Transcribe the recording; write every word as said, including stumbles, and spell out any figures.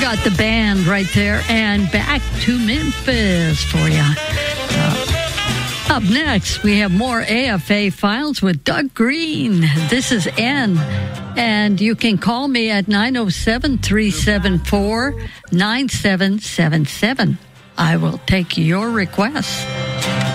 got the band right there, and Back to Memphis for you. Uh, up next, we have more A F A Files with Doug Green. This is N, and you can call me at nine oh seven, three seven four, nine seven seven seven. I will take your requests.